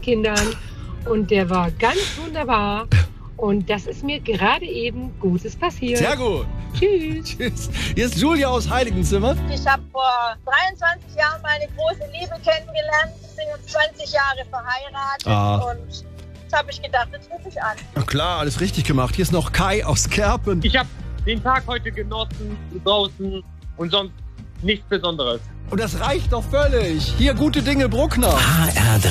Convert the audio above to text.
Kindern und der war ganz wunderbar. Und das ist mir gerade eben Gutes passiert. Sehr gut. Tschüss. Tschüss. Hier ist Julia aus Heiligenzimmer. Ich habe vor 23 Jahren meine große Liebe kennengelernt. Wir sind jetzt 20 Jahre verheiratet und jetzt habe ich gedacht, jetzt rufe ich an. Na klar, alles richtig gemacht. Hier ist noch Kai aus Kerpen. Ich habe den Tag heute genossen, draußen und sonst nichts Besonderes. Und das reicht doch völlig. Hier gute Dinge, Bruckner. HR3.